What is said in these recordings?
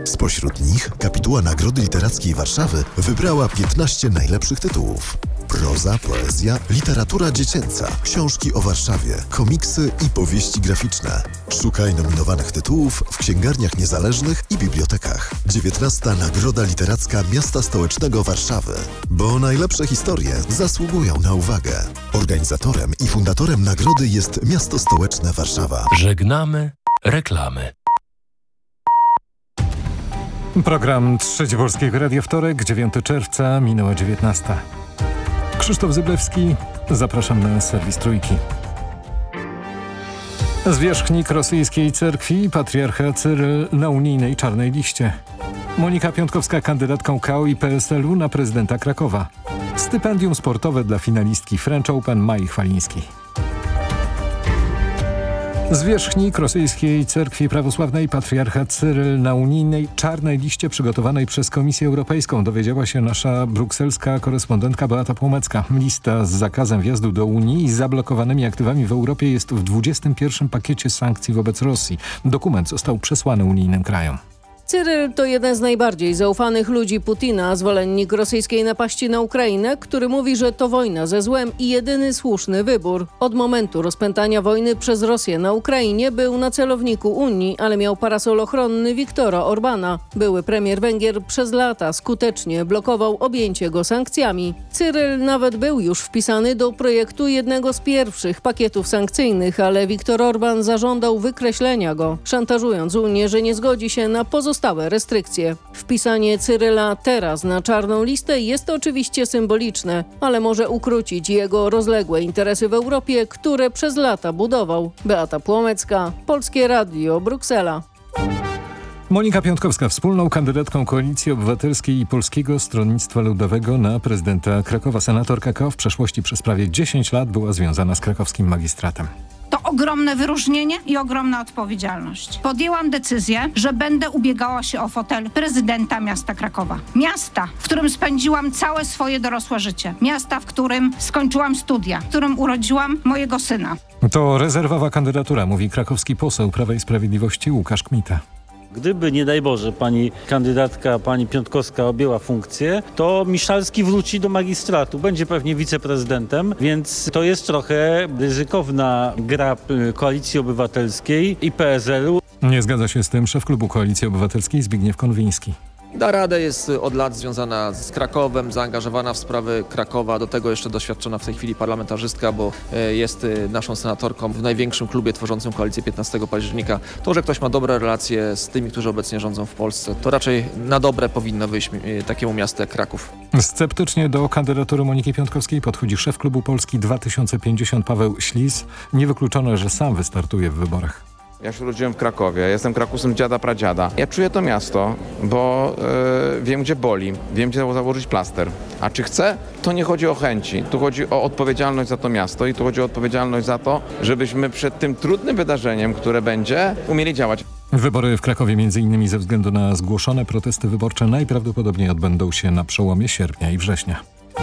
Spośród nich kapituła Nagrody Literackiej Warszawy wybrała 15 najlepszych tytułów. Proza, poezja, literatura dziecięca, książki o Warszawie, komiksy i powieści graficzne. Szukaj nominowanych tytułów w księgarniach niezależnych i bibliotekach. 19. Nagroda Literacka Miasta Stołecznego Warszawy. Bo najlepsze historie zasługują na uwagę. Organizatorem i fundatorem nagrody jest Miasto Stołeczne Warszawa. Żegnamy reklamy. Program Trzeci Polskiego Radia, wtorek, 9 czerwca, minęła 19. Krzysztof Zyblewski, zapraszam na serwis Trójki. Zwierzchnik rosyjskiej cerkwi, patriarcha Cyryl na unijnej czarnej liście. Monika Piątkowska kandydatką KO i PSL-u na prezydenta Krakowa. Stypendium sportowe dla finalistki French Open Mai Chwalińskiej. Zwierzchnik rosyjskiej cerkwi prawosławnej, patriarcha Cyryl na unijnej czarnej liście przygotowanej przez Komisję Europejską, dowiedziała się nasza brukselska korespondentka Beata Płomecka. Lista z zakazem wjazdu do Unii i zablokowanymi aktywami w Europie jest w 21. pakiecie sankcji wobec Rosji. Dokument został przesłany unijnym krajom. Cyryl to jeden z najbardziej zaufanych ludzi Putina, zwolennik rosyjskiej napaści na Ukrainę, który mówi, że to wojna ze złem i jedyny słuszny wybór. Od momentu rozpętania wojny przez Rosję na Ukrainie był na celowniku Unii, ale miał parasol ochronny Viktora Orbana. Były premier Węgier przez lata skutecznie blokował objęcie go sankcjami. Cyryl nawet był już wpisany do projektu jednego z pierwszych pakietów sankcyjnych, ale Viktor Orban zażądał wykreślenia go, szantażując Unię, że nie zgodzi się na pozostałe restrykcje. Wpisanie Cyryla teraz na czarną listę jest oczywiście symboliczne, ale może ukrócić jego rozległe interesy w Europie, które przez lata budował. Beata Płomecka, Polskie Radio, Bruksela. Monika Piątkowska, wspólną kandydatką Koalicji Obywatelskiej i Polskiego Stronnictwa Ludowego na prezydenta Krakowa. Senatorka KO w przeszłości przez prawie 10 lat była związana z krakowskim magistratem. To ogromne wyróżnienie i ogromna odpowiedzialność. Podjęłam decyzję, że będę ubiegała się o fotel prezydenta miasta Krakowa. Miasta, w którym spędziłam całe swoje dorosłe życie. Miasta, w którym skończyłam studia, w którym urodziłam mojego syna. To rezerwowa kandydatura, mówi krakowski poseł Prawa i Sprawiedliwości Łukasz Kmita. Gdyby, nie daj Boże, pani kandydatka, pani Piątkowska objęła funkcję, to Miszalski wróci do magistratu, będzie pewnie wiceprezydentem, więc to jest trochę ryzykowna gra Koalicji Obywatelskiej i PSL-u. Nie zgadza się z tym szef klubu Koalicji Obywatelskiej Zbigniew Konwiński. Da radę, jest od lat związana z Krakowem, zaangażowana w sprawy Krakowa, do tego jeszcze doświadczona w tej chwili parlamentarzystka, bo jest naszą senatorką w największym klubie tworzącym koalicję 15 października. To, że ktoś ma dobre relacje z tymi, którzy obecnie rządzą w Polsce, to raczej na dobre powinno wyjść takiemu miastu jak Kraków. Sceptycznie do kandydatury Moniki Piątkowskiej podchodzi szef klubu Polski 2050 Paweł Ślis. Niewykluczone, że sam wystartuje w wyborach. Ja się urodziłem w Krakowie, jestem Krakusem dziada pradziada. Ja czuję to miasto, bo wiem, gdzie boli, wiem, gdzie założyć plaster. A czy chcę? To nie chodzi o chęci, tu chodzi o odpowiedzialność za to miasto i tu chodzi o odpowiedzialność za to, żebyśmy przed tym trudnym wydarzeniem, które będzie, umieli działać. Wybory w Krakowie m.in. ze względu na zgłoszone protesty wyborcze najprawdopodobniej odbędą się na przełomie sierpnia i września.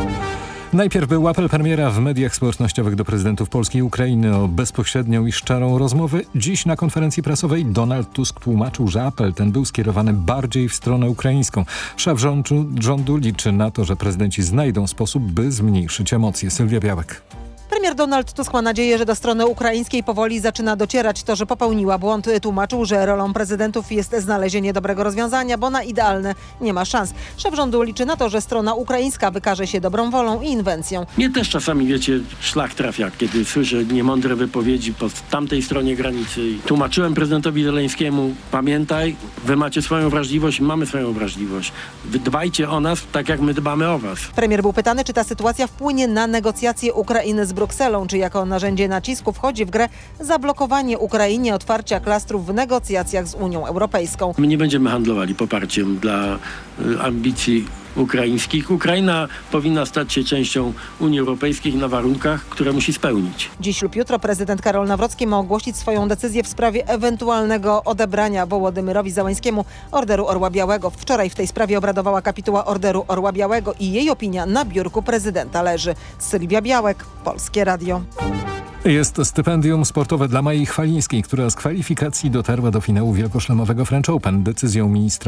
Najpierw był apel premiera w mediach społecznościowych do prezydentów Polski i Ukrainy o bezpośrednią i szczerą rozmowę. Dziś na konferencji prasowej Donald Tusk tłumaczył, że apel ten był skierowany bardziej w stronę ukraińską. Szef rządu liczy na to, że prezydenci znajdą sposób, by zmniejszyć emocje. Sylwia Białek. Premier Donald Tusk ma nadzieję, że do strony ukraińskiej powoli zaczyna docierać to, że popełniła błąd. Tłumaczył, że rolą prezydentów jest znalezienie dobrego rozwiązania, bo na idealne nie ma szans. Szef rządu liczy na to, że strona ukraińska wykaże się dobrą wolą i inwencją. Mnie też czasami, wiecie, szlak trafia, kiedy słyszę niemądre wypowiedzi po tamtej stronie granicy. Tłumaczyłem prezydentowi Zeleńskiemu, pamiętaj, wy macie swoją wrażliwość, mamy swoją wrażliwość. Wy dbajcie o nas tak, jak my dbamy o was. Premier był pytany, czy ta sytuacja wpłynie na negocjacje Ukrainy z Brukselą, czy jako narzędzie nacisku wchodzi w grę zablokowanie Ukrainie otwarcia klastrów w negocjacjach z Unią Europejską. My nie będziemy handlowali poparciem dla ambicji ukraińskich. Ukraina powinna stać się częścią Unii Europejskiej na warunkach, które musi spełnić. Dziś lub jutro prezydent Karol Nawrocki ma ogłosić swoją decyzję w sprawie ewentualnego odebrania Wołodymyrowi Zełańskiemu Orderu Orła Białego. Wczoraj w tej sprawie obradowała kapituła Orderu Orła Białego i jej opinia na biurku prezydenta leży. Sylwia Białek, Polskie Radio. Jest stypendium sportowe dla Mai Chwalińskiej, która z kwalifikacji dotarła do finału wielkoszlemowego French Open. Decyzją ministra